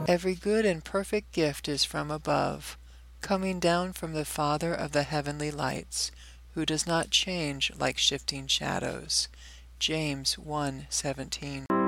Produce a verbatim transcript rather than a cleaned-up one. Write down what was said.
Every good and perfect gift is from above, coming down from the Father of the heavenly lights, who does not change like shifting shadows. James one seventeen.